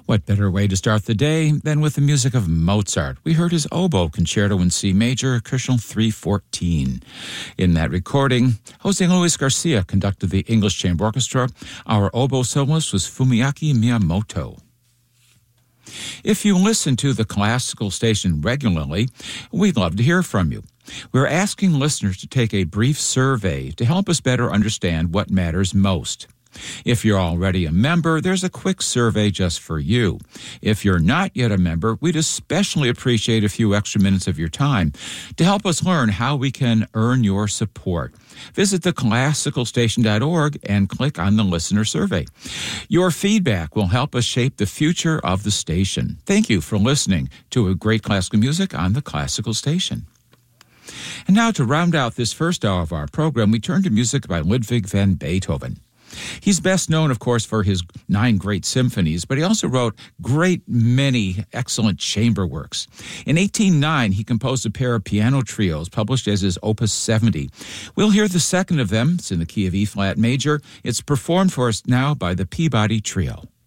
What better way to start the day than with the music of Mozart? We heard his oboe concerto in C major, Köchel 314. In that recording, Jose Luis Garcia conducted the English Chamber Orchestra. Our oboe soloist was Fumiaki Miyamoto. If you listen to the classical station regularly, we'd love to hear from you. We're asking listeners to take a brief survey to help us better understand what matters most. If you're already a member, there's a quick survey just for you. If you're not yet a member, we'd especially appreciate a few extra minutes of your time to help us learn how we can earn your support. Visit theclassicalstation.org and click on the listener survey. Your feedback will help us shape the future of the station. Thank you for listening to great classical music on the Classical Station. And now to round out this first hour of our program, we turn to music by Ludwig van Beethoven. He's best known, of course, for his 9 great symphonies, but he also wrote many excellent chamber works. In 1809, he composed a pair of piano trios published as his Opus 70. We'll hear the second of them. It's in the key of E-flat major. It's performed for us now by the Peabody Trio.